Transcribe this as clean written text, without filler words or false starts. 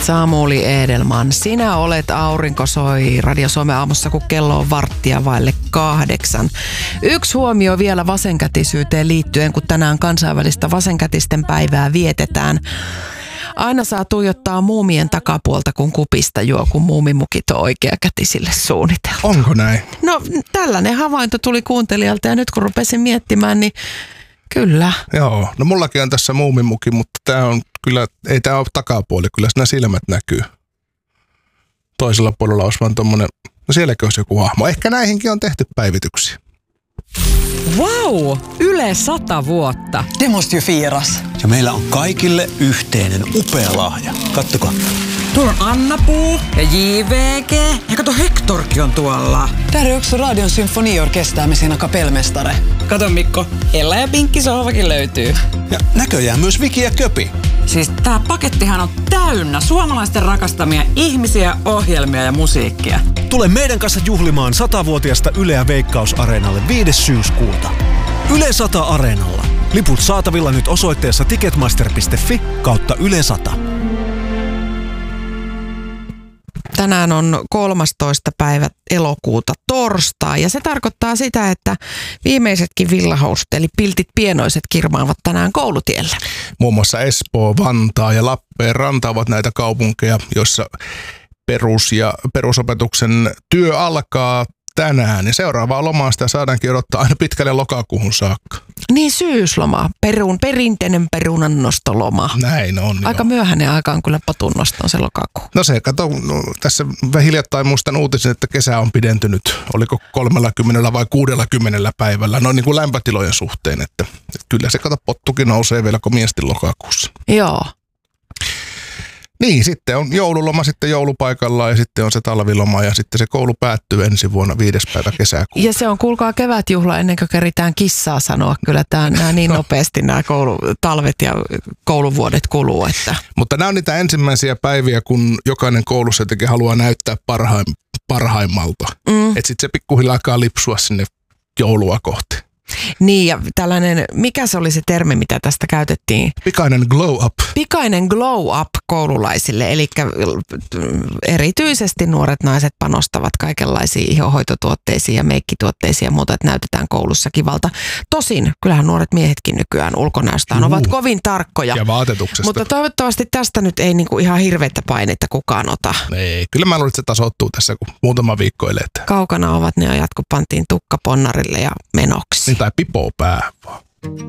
Samuli Edelman, sinä olet Aurinko soi Radio Suomen aamussa, kun kello on 7:15. Yksi huomio vielä vasenkätisyyteen liittyen, kun tänään kansainvälistä vasenkätisten päivää vietetään. Aina saa tuijottaa muumien takapuolta, kun kupista juo, kun muumimukit on oikeakätisille suunniteltu. Onko näin? No tällainen havainto tuli kuuntelijalta ja nyt kun rupesin miettimään, niin kyllä. Joo, no mullakin on tässä muumimuki, mutta tää on kyllä, ei tää ole takapuoli, kyllä siinä silmät näkyy. Toisella puolella olisi vaan tommonen, no sielläkin olisi joku hahmo. Ehkä näihinkin on tehty päivityksiä. Wow! Yle 100 vuotta. Det måste ju firas. Ja meillä on kaikille yhteinen upea lahja. Kattokaa. Tuolla on Anna-Puu ja JVG. Ja kato, Hektorkin on tuolla. Där är också Radion symfoniorkester med sina kapellmästare. Kato Mikko, Ella ja Pinkki sohvakin löytyy. Ja näköjään myös Viki ja Köpi. Siis tää pakettihan on täynnä suomalaisten rakastamia ihmisiä, ohjelmia ja musiikkia. Tule meidän kanssa juhlimaan 100-vuotiasta Yleä Veikkaus-areenalle 5. syyskuuta. Yle 100 Areenalla. Liput saatavilla nyt osoitteessa ticketmaster.fi/Yle 100. Tänään on 13. päivä elokuuta torstai ja se tarkoittaa sitä, että viimeisetkin villahousut eli piltit pienoiset kirmaavat tänään koulutiellä. Muun muassa Espoo, Vantaa ja Lappeenranta ovat näitä kaupunkeja, joissa perusopetuksen työ alkaa tänään. Ja seuraavaa lomaa sitä saadaankin odottaa aina pitkälle lokakuuhun saakka. Niin syysloma, perinteinen perunannostoloma. Näin on. Aika myöhäinen aika on kyllä potunnoston se lokakuu. No se, kato, tässä hiljattain muistan uutisen, että kesä on pidentynyt, oliko 30 vai 60 päivällä, no niin kuin lämpötilojen suhteen, että kyllä se kato pottukin nousee vielä komiasti lokakuussa. Joo. Niin, sitten on joululoma sitten joulupaikallaan ja sitten on se talviloma ja sitten se koulu päättyy ensi vuonna 5. päivä kesäkuuta. Ja se on kuulkaa kevätjuhla ennen kuin keritään kissaa sanoa. Kyllä nämä niin nopeasti nämä talvet ja kouluvuodet kuluu. Että. Mutta nämä on niitä ensimmäisiä päiviä, kun jokainen koulussa jotenkin haluaa näyttää parhaimmalta. Että sitten se pikkuhiljaa alkaa lipsua sinne joulua kohti. Niin ja tällainen, mikä se oli se termi, mitä tästä käytettiin? Pikainen glow up. Pikainen glow up koululaisille, eli erityisesti nuoret naiset panostavat kaikenlaisiin ihohoitotuotteisiin ja meikkituotteisiin ja muuta, että näytetään koulussa kivalta. Tosin, kyllähän nuoret miehetkin nykyään ulkonäöstään ovat kovin tarkkoja. Ja vaatetuksesta. Mutta toivottavasti tästä nyt ei niinku ihan hirveätä painetta kukaan ota. Ei, kyllä mä luulen, että se tasoittuu tässä, kun muutama viikko eletään. Kaukana ovat ne ajat, kun pantiin tukka ponnarille ja menoksi. Niin tai pipoo päähän vaan.